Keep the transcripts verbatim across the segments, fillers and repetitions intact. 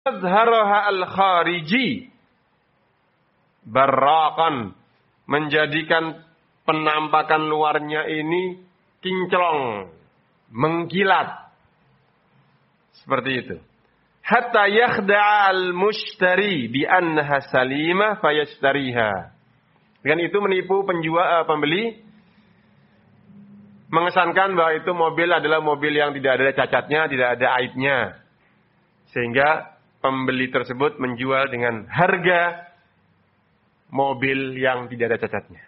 azharaha al-khariji barraqan, menjadikan penampakan luarnya ini kinclong, mengkilat. Seperti itu. Hatta yakhda'a al-mushtari bi annaha salimah fayashtariha. Dengan itu menipu penjual uh, pembeli, mengesankan bahwa itu mobil adalah mobil yang tidak ada cacatnya, tidak ada aibnya. Sehingga pembeli tersebut menjual dengan harga mobil yang tidak ada cacatnya.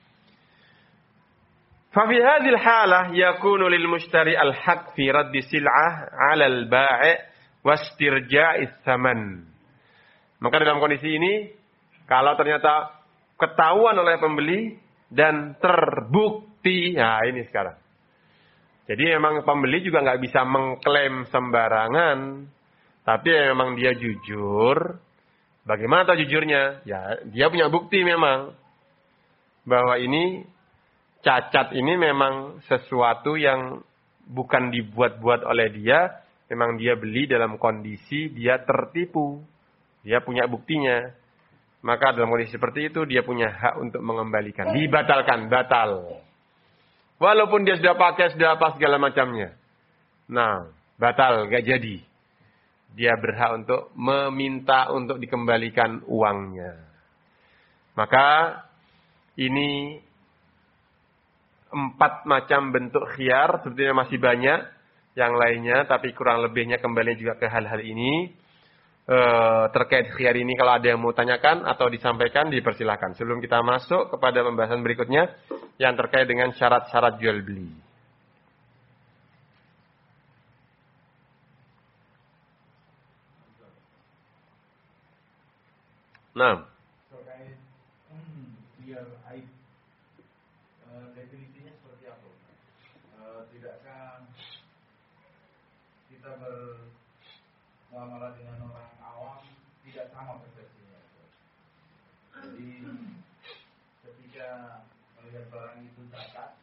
Fa fi hadhil halah yakunu lil mushtari al-haq fi radd sil'ah 'ala al-bai' wastirja'is tsaman. Maka dalam kondisi ini, kalau ternyata ketahuan oleh pembeli dan terbukti, nah ini sekarang. Jadi memang pembeli juga nggak bisa mengklaim sembarangan, tapi memang dia jujur. Bagaimana tahu jujurnya? Ya, dia punya bukti memang bahwa ini cacat ini memang sesuatu yang bukan dibuat-buat oleh dia. Memang dia beli dalam kondisi dia tertipu. Dia punya buktinya. Maka dalam kondisi seperti itu dia punya hak untuk mengembalikan. Dibatalkan, batal. Walaupun dia sudah pakai, sudah apa segala macamnya. Nah, batal, gak jadi. Dia berhak untuk meminta untuk dikembalikan uangnya. Maka ini empat macam bentuk khiyar, sebetulnya masih banyak yang lainnya, tapi kurang lebihnya kembali juga ke hal-hal ini. E, terkait khiyar ini kalau ada yang mau tanyakan atau disampaikan, dipersilahkan. Sebelum kita masuk kepada pembahasan berikutnya yang terkait dengan syarat-syarat jual beli. Nah, terkait hmm, biar aib e, definisinya seperti apa? E, tidakkah kita bermuamalah dengan orang awam tidak sama persepsinya? Jadi ketika melihat barang itu cacat,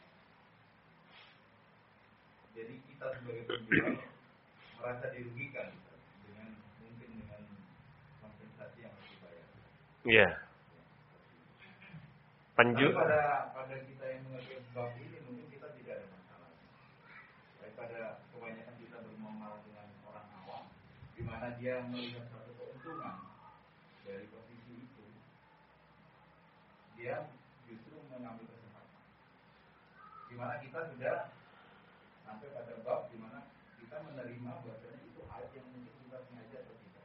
jadi kita sebagai penjual merasa dirugikan dengan mungkin dengan kompensasi yang harus dibayar. iya. Penju. Tapi pada pada kita yang mengerti bab ini mungkin kita tidak ada masalah. Daripada kebanyakan kita bermuamalah dengan orang awam, di mana dia melihat satu keuntungan dari posisi itu, dia justru mengambil kesempatan. Di mana kita sudah sampai pada bab di mana kita menerima bahwasanya itu hal yang mungkin kita sengaja atau tidak.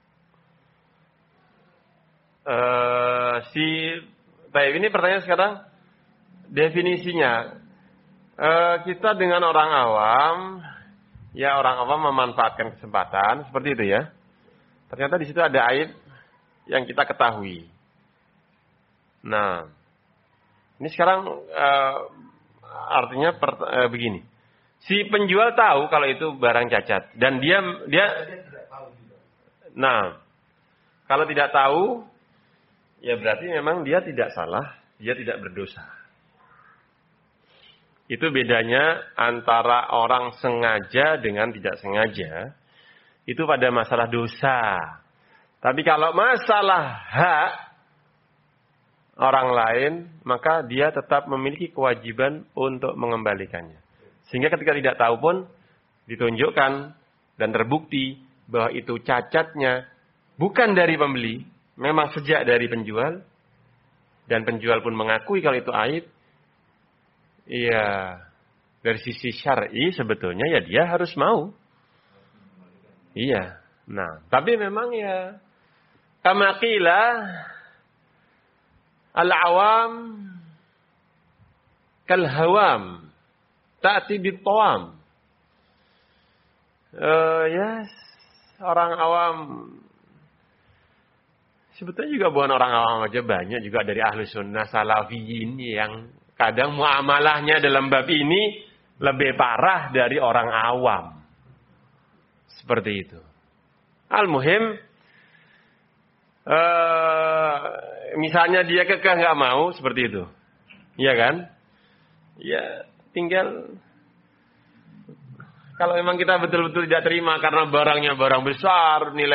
Uh, si baik, ini pertanyaan sekarang definisinya. Uh, kita dengan orang awam, ya orang awam memanfaatkan kesempatan seperti itu ya. Ternyata di situ ada aib yang kita ketahui. Nah, ini sekarang uh, artinya per, uh, begini. Si penjual tahu kalau itu barang cacat dan dia dia. Nah, kalau tidak tahu, ya berarti memang dia tidak salah, dia tidak berdosa. Itu bedanya antara orang sengaja dengan tidak sengaja. Itu pada masalah dosa. Tapi kalau masalah hak orang lain, maka dia tetap memiliki kewajiban untuk mengembalikannya. Sehingga ketika tidak tahu pun ditunjukkan dan terbukti bahwa itu cacatnya bukan dari pembeli, memang sejak dari penjual, dan penjual pun mengakui kalau itu aib. Iya, dari sisi syar'i sebetulnya ya dia harus mau. Iya. Nah, tapi memang ya kama qila al-awam kal hawam ta'ti bit-tawam. Uh, ya, orang awam sebetulnya juga bukan orang awam aja, banyak juga dari ahli sunnah salafiyin yang kadang muamalahnya dalam bab ini lebih parah dari orang awam. Seperti itu. Al-muhim, uh, misalnya dia kekeh nggak mau seperti itu, iya kan? Ya tinggal kalau memang kita betul-betul tidak terima karena barangnya barang besar, nilai